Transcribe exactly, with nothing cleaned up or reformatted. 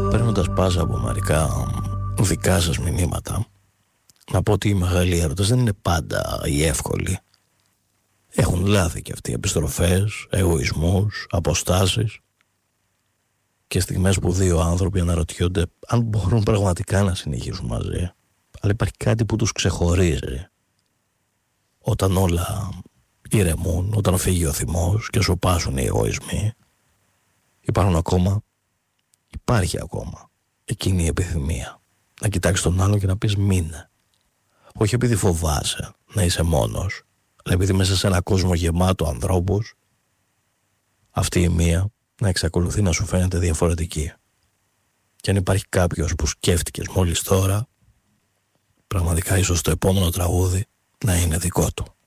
Παίρνοντας πάσα από μερικά δικά σας μηνύματα, να πω ότι οι μεγάλοι έρωτες δεν είναι πάντα οι εύκολοι. Έχουν λάθη και αυτοί, επιστροφές, εγωισμούς, αποστάσεις και στιγμές που δύο άνθρωποι αναρωτιόνται αν μπορούν πραγματικά να συνεχίσουν μαζί. Αλλά υπάρχει κάτι που τους ξεχωρίζει. Όταν όλα ηρεμούν, όταν φύγει ο θυμός και σωπάσουν οι εγωισμοί, υπάρχουν ακόμα, υπάρχει ακόμα εκείνη η επιθυμία να κοιτάξεις τον άλλο και να πεις μείνε. Όχι επειδή φοβάσαι να είσαι μόνος, αλλά επειδή μέσα σε ένα κόσμο γεμάτο ανθρώπους, αυτή η μία να εξακολουθεί να σου φαίνεται διαφορετική. Και αν υπάρχει κάποιος που σκέφτηκες μόλις τώρα, πραγματικά ίσως το επόμενο τραγούδι να είναι δικό του.